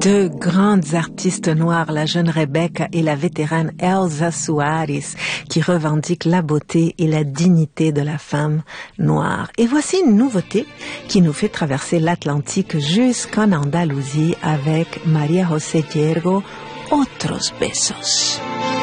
Deux grandes artistes noires, la jeune Rebecca et la vétérane Elza Soares, qui revendiquent la beauté et la dignité de la femme noire. Et voici une nouveauté qui nous fait traverser l'Atlantique jusqu'en Andalousie avec María José Hiergo, Otros Besos.